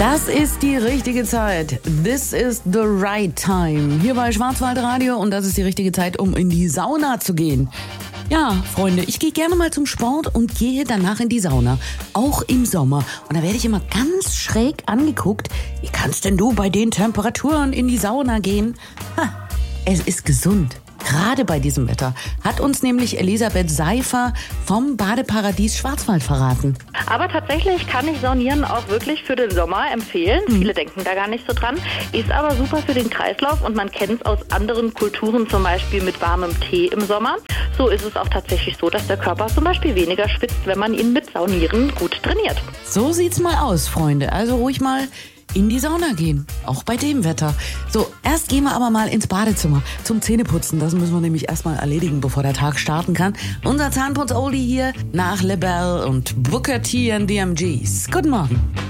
Das ist die richtige Zeit. This is the right time. Hier bei Schwarzwaldradio und das ist die richtige Zeit, um in die Sauna zu gehen. Ja, Freunde, ich gehe gerne mal zum Sport und gehe danach in die Sauna. Auch im Sommer. Und da werde ich immer ganz schräg angeguckt. Wie kannst denn du bei den Temperaturen in die Sauna gehen? Es ist gesund. Gerade bei diesem Wetter hat uns nämlich Elisabeth Seifer vom Badeparadies Schwarzwald verraten. Aber tatsächlich kann ich Saunieren auch wirklich für den Sommer empfehlen. Viele denken da gar nicht so dran. Ist aber super für den Kreislauf und man kennt es aus anderen Kulturen, zum Beispiel mit warmem Tee im Sommer. So ist es auch tatsächlich so, dass der Körper zum Beispiel weniger schwitzt, wenn man ihn mit Saunieren gut trainiert. So sieht's mal aus, Freunde. Also ruhig mal in die Sauna gehen, auch bei dem Wetter. So, erst gehen wir aber mal ins Badezimmer zum Zähneputzen. Das müssen wir nämlich erstmal erledigen, bevor der Tag starten kann. Unser Zahnputz-Oldie hier nach LaBelle und Booker T and the MGs. Guten Morgen.